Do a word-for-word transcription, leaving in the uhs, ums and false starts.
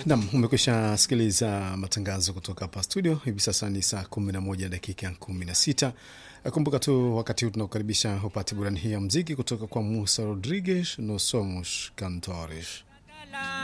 Naam, umekwisha sikiliza matangazo kutoka hapa studio. Hivi sasa ni saa kumi na moja dakika kumi na sita. Kumbuka tu wakati huu tunakukaribisha upate burani hii ya muziki kutoka kwa Musa Rodriguez no Somos Cantores.